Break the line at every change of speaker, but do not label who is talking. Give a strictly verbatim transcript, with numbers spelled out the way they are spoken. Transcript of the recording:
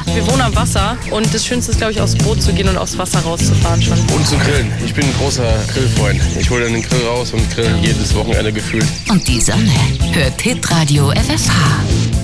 Wir wohnen am Wasser und das Schönste ist, glaube ich, aufs Boot zu gehen und aufs Wasser rauszufahren schon.
Und zu grillen. Ich bin ein großer Grillfreund. Ich hole dann den Grill raus und grill jedes Wochenende gefühlt.
Und die Sonne hört Hitradio F F H.